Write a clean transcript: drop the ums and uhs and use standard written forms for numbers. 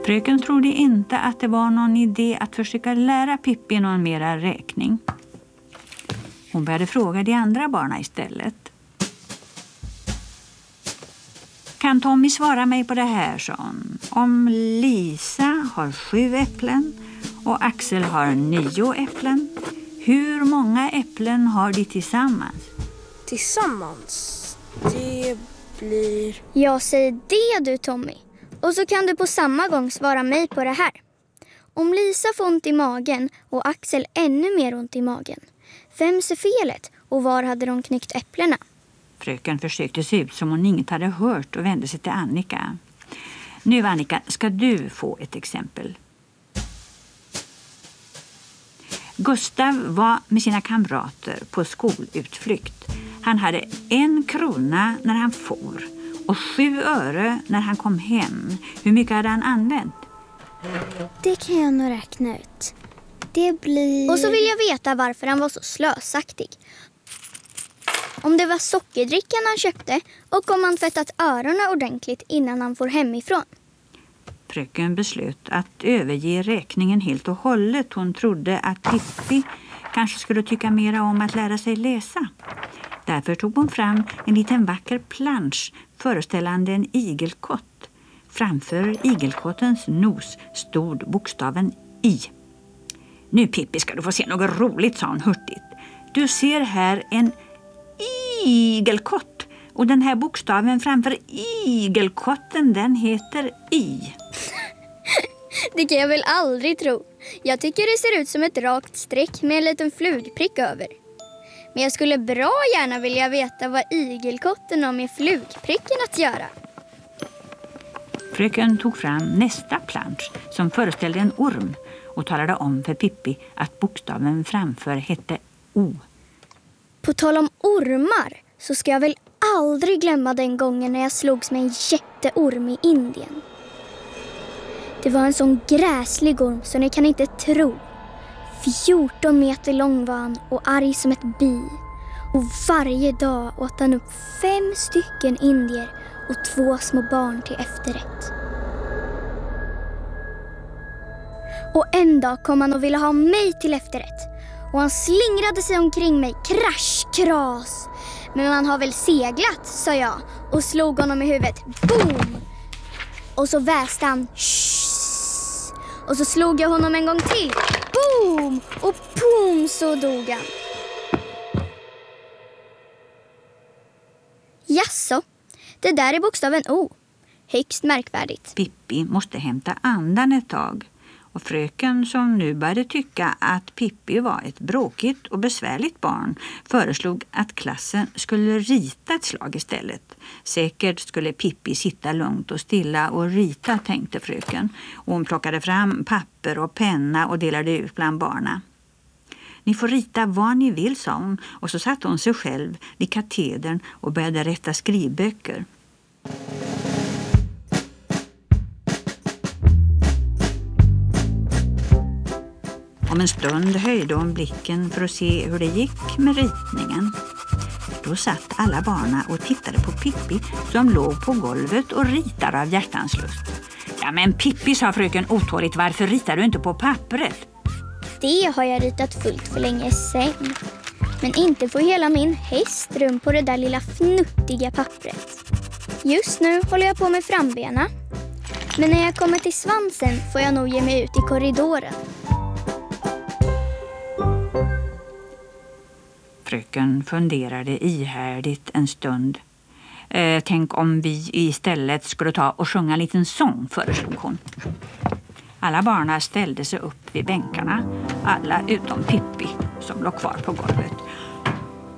Fröken trodde inte att det var någon idé att försöka lära Pippi någon mera räkning. Hon började fråga de andra barnen istället. Kan Tommy svara mig på det här, sa hon. Om Lisa har 7 äpplen och Axel har 9 äpplen, hur många äpplen har de tillsammans? Tillsammans? Det blir... Jag säger det du, Tommy. Och så kan du på samma gång svara mig på det här. Om Lisa får ont i magen och Axel ännu mer ont i magen, vems är felet och var hade de knyckt äpplena? Fröken försökte se ut som hon inget hade hört och vände sig till Annika. Nu, Annika, ska du få ett exempel. Gustav var med sina kamrater på skolutflykt. Han hade 1 krona när han for och 7 öre när han kom hem. Hur mycket hade han använt? Det kan jag nog räkna ut. Det blir... Och så vill jag veta varför han var så slösaktig. Om det var sockerdrickan han köpte och om han tvättat öronen ordentligt innan han får hemifrån. Fröken beslöt att överge räkningen helt och hållet. Hon trodde att Pippi kanske skulle tycka mera om att lära sig läsa. Därför tog hon fram en liten vacker plansch föreställande en igelkott. Framför igelkottens nos stod bokstaven I. Nu, Pippi, ska du få se något roligt, sa hon hurtigt. Du ser här en igelkott. Och den här bokstaven framför igelkotten, den heter I. Det kan jag väl aldrig tro. Jag tycker det ser ut som ett rakt streck med en liten flugprick över. Men jag skulle bra gärna vilja veta vad igelkotten har med flugpricken att göra. Fröken tog fram nästa plansch som föreställde en orm och talade om för Pippi att bokstaven framför hette O. På tal om ormar så ska jag väl aldrig glömma den gången när jag slogs med en jätteorm i Indien. Det var en sån gräslig orm så ni kan inte tro. 14 meter lång var han och arg som ett bi. Och varje dag åt han upp 5 stycken indier och 2 små barn till efterrätt. Och en dag kom han och ville ha mig till efterrätt. Och han slingrade sig omkring mig, krasch, kras. Men man har väl seglat, sa jag och slog honom i huvudet. Boom! Och så väste han. Shh! Och så slog jag honom en gång till. Boom! Och boom, så dog han. Jasså, det där är bokstaven O. Högst märkvärdigt. Pippi måste hämta andan ett tag. Och fröken, som nu började tycka att Pippi var ett bråkigt och besvärligt barn, föreslog att klassen skulle rita ett slag istället. Säkert skulle Pippi sitta lugnt och stilla och rita, tänkte fröken. Och hon plockade fram papper och penna och delade ut bland barna. Ni får rita vad ni vill, sa hon, och så satte hon sig själv vid katedern och började rätta skrivböcker. Om en stund höjde hon blicken för att se hur det gick med ritningen. Då satt alla barna och tittade på Pippi som låg på golvet och ritade av hjärtans lust. Ja, men Pippi, sa fröken otåligt, varför ritar du inte på pappret? Det har jag ritat fullt för länge sedan. Men inte får hela min häst rum på det där lilla fnuttiga pappret. Just nu håller jag på med frambena. Men när jag kommer till svansen får jag nog ge mig ut i korridoren. Fröken funderade ihärdigt en stund. Tänk om vi istället skulle ta och sjunga en liten sång, föreslog hon. Alla barnen ställde sig upp vid bänkarna, alla utom Pippi som låg kvar på golvet.